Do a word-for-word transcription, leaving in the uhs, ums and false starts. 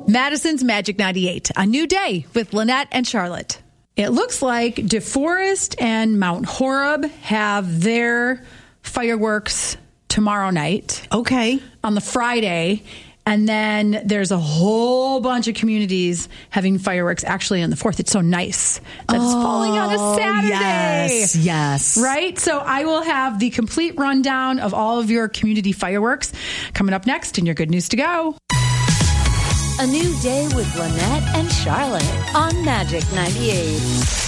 Madison's Magic ninety-eight, a new day with Lynette and Charlotte. It looks like DeForest and Mount Horeb have their fireworks tomorrow night. Okay. On the Friday. And then there's a whole bunch of communities having fireworks actually on the fourth. It's so nice that it's falling on a Saturday. Yes, yes. Right? So I will have the complete rundown of all of your community fireworks coming up next in your Good News to Go. A new day with Lynette and Charlotte on Magic ninety-eight.